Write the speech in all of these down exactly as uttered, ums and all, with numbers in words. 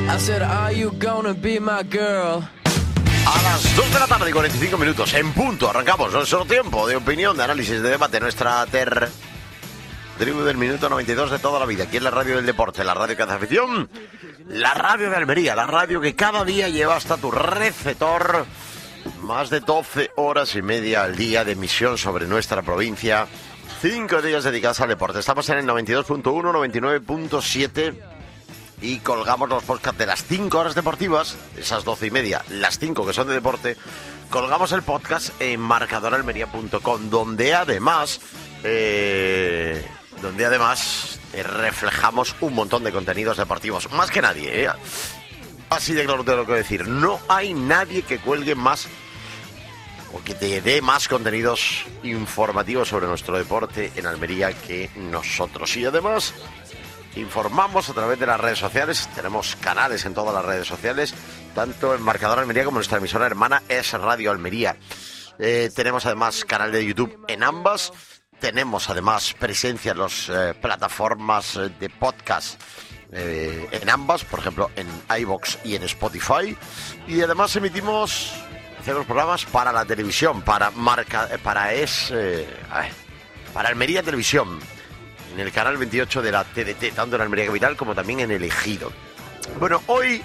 I said, are you gonna be my girl? A las dos de la tarde y cuarenta y cinco minutos, en punto, arrancamos nuestro tiempo de opinión, de análisis, de debate, nuestra ter... tribu del minuto noventa y dos de toda la vida. Aquí en la radio del deporte, la radio que hace afición, la radio de Almería, la radio que cada día lleva hasta tu receptor más de doce horas y media al día de emisión sobre nuestra provincia. Cinco días dedicados al deporte. Estamos en el noventa y dos punto uno, noventa y nueve punto siete y colgamos los podcasts de las cinco horas deportivas, esas doce y media, las cinco que son de deporte. Colgamos el podcast en marcador almería punto com, donde además... Eh... donde además eh, reflejamos un montón de contenidos deportivos, más que nadie, ¿eh? Así de claro tengo que decir, no hay nadie que cuelgue más o que te dé más contenidos informativos sobre nuestro deporte en Almería que nosotros. Y además informamos a través de las redes sociales, tenemos canales en todas las redes sociales, tanto en Marcador Almería como en nuestra emisora hermana es Radio Almería. Eh, tenemos además canal de YouTube en ambas. Tenemos además presencia en las eh, plataformas de podcast eh, en ambas, por ejemplo en iVoox y en Spotify. Y además emitimos, hacemos programas para la televisión, para marca, para es, eh, para Almería Televisión, en el canal veintiocho de la T D T, tanto en Almería Capital como también en El Ejido. Bueno, hoy,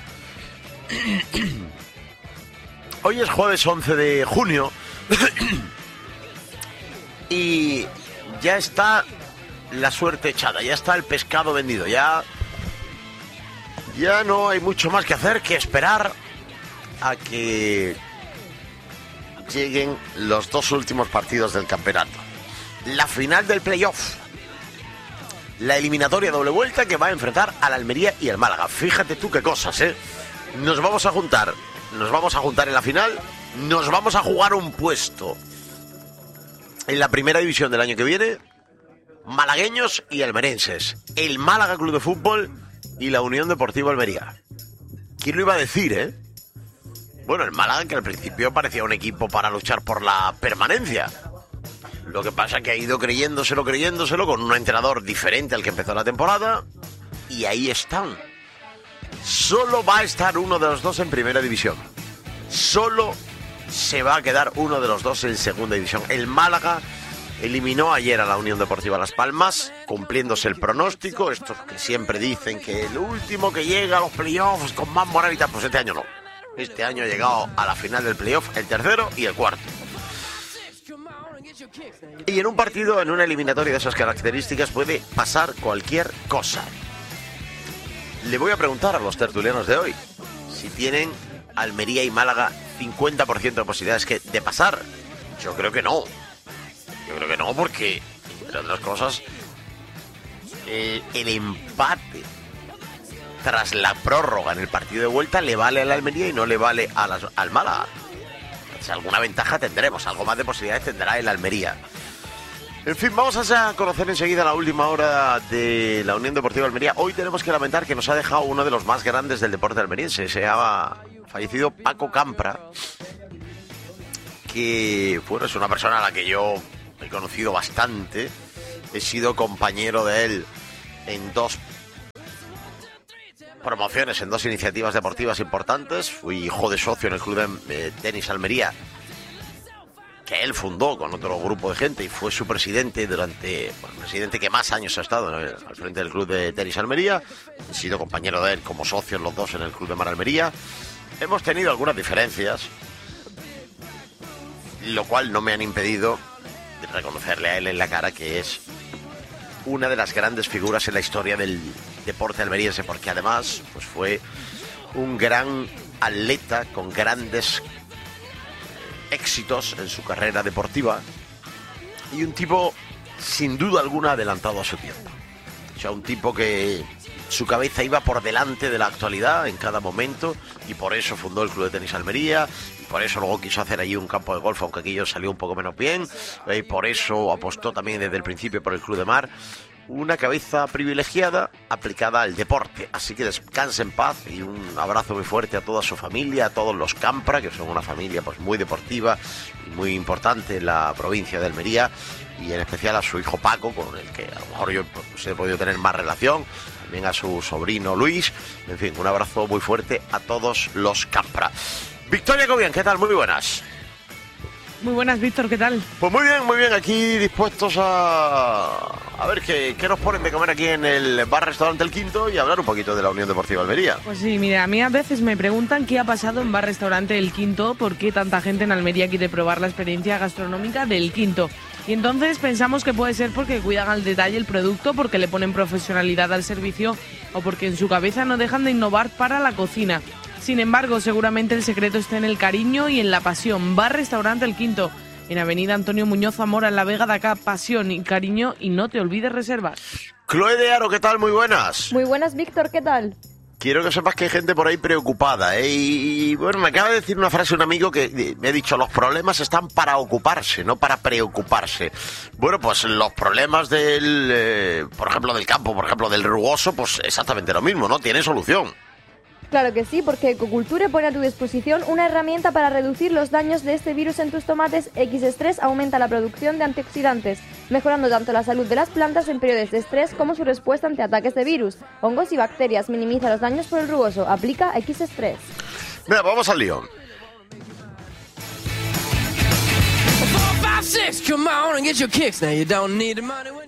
hoy es jueves once de junio. Y ya está la suerte echada, ya está el pescado vendido, ya, ya no hay mucho más que hacer que esperar a que lleguen los dos últimos partidos del campeonato. La final del playoff, la eliminatoria doble vuelta que va a enfrentar al Almería y al Málaga. Fíjate tú qué cosas, ¿eh? Nos vamos a juntar, nos vamos a juntar en la final, nos vamos a jugar un puesto en la primera división del año que viene, malagueños y almerenses, el Málaga Club de Fútbol y la Unión Deportiva Almería. ¿Quién lo iba a decir, eh? Bueno, el Málaga, que al principio parecía un equipo para luchar por la permanencia. Lo que pasa es que ha ido creyéndoselo, creyéndoselo, con un entrenador diferente al que empezó la temporada, y ahí están. Solo va a estar uno de los dos en primera división. Solo se va a quedar uno de los dos en segunda división. El Málaga eliminó ayer a la Unión Deportiva Las Palmas, cumpliéndose el pronóstico. Estos que siempre dicen que el último que llega a los playoffs con más moral y tal, pues este año no. Este año ha llegado a la final del playoff el tercero y el cuarto. Y en un partido, en una eliminatoria de esas características, puede pasar cualquier cosa. Le voy a preguntar a los tertulianos de hoy si tienen Almería y Málaga cincuenta por ciento de posibilidades que de pasar. Yo creo que no. Yo creo que no, porque, entre otras cosas, el, el empate tras la prórroga en el partido de vuelta le vale al Almería y no le vale a las, al Málaga. O sea, alguna ventaja tendremos, algo más de posibilidades tendrá el Almería. En fin, vamos a conocer enseguida la última hora de la Unión Deportiva Almería. Hoy tenemos que lamentar que nos ha dejado uno de los más grandes del deporte almeriense. Se ha fallecido Paco Campra, que bueno, es una persona a la que yo he conocido bastante. He sido compañero de él en dos promociones, en dos iniciativas deportivas importantes. Fui hijo de socio en el Club de eh, Tenis Almería, que él fundó con otro grupo de gente, y fue su presidente durante, bueno, el presidente que más años ha estado, ¿no?, al frente del Club de Tenis Almería. He sido compañero de él como socios los dos en el Club de Mar Almería. Hemos tenido algunas diferencias, lo cual no me han impedido reconocerle a él en la cara que es una de las grandes figuras en la historia del deporte almeriense, porque además pues fue un gran atleta con grandes éxitos en su carrera deportiva y un tipo sin duda alguna adelantado a su tiempo. O sea, un tipo que su cabeza iba por delante de la actualidad en cada momento, y por eso fundó el Club de Tenis Almería, y por eso luego quiso hacer allí un campo de golf, aunque aquello salió un poco menos bien, y por eso apostó también desde el principio por el Club de Mar. Una cabeza privilegiada aplicada al deporte. Así que descanse en paz, y un abrazo muy fuerte a toda su familia, a todos los Campra, que son una familia pues muy deportiva y muy importante en la provincia de Almería, y en especial a su hijo Paco, con el que a lo mejor yo pues, he podido tener más relación. también a su sobrino Luis. En fin, un abrazo muy fuerte a todos los Campra. Victoria Cobian, ¿qué tal? Muy buenas. Muy buenas, Víctor, ¿qué tal? Pues muy bien, muy bien, aquí dispuestos a, a ver qué, qué nos ponen de comer aquí en el bar-restaurante El Quinto y hablar un poquito de la Unión Deportiva Almería. Pues sí, mira, a mí a veces me preguntan qué ha pasado en bar-restaurante El Quinto, por qué tanta gente en Almería quiere probar la experiencia gastronómica del Quinto. Y entonces pensamos que puede ser porque cuidan al detalle el producto, porque le ponen profesionalidad al servicio o porque en su cabeza no dejan de innovar para la cocina. Sin embargo, seguramente el secreto está en el cariño y en la pasión. Bar-restaurante El Quinto, en Avenida Antonio Muñoz Zamora, en La Vega de acá. Pasión y cariño, y no te olvides reservar. Chloe de Aro, ¿qué tal? Muy buenas. Muy buenas, Víctor, ¿qué tal? Quiero que sepas que hay gente por ahí preocupada, ¿eh? Y, y bueno, me acaba de decir una frase un amigo que me ha dicho, los problemas están para ocuparse, no para preocuparse. Bueno, pues los problemas del, eh, por ejemplo, del campo, por ejemplo, del rugoso, pues exactamente lo mismo, ¿no? Tiene solución. Claro que sí, porque Ecoculture pone a tu disposición una herramienta para reducir los daños de este virus en tus tomates. X-Stress aumenta la producción de antioxidantes, mejorando tanto la salud de las plantas en periodos de estrés como su respuesta ante ataques de virus, hongos y bacterias. Minimiza los daños por el rugoso. Aplica X-Stress. Mira, vamos al lío. Four, five, six, come on and get your kicks. Now you don't need the money.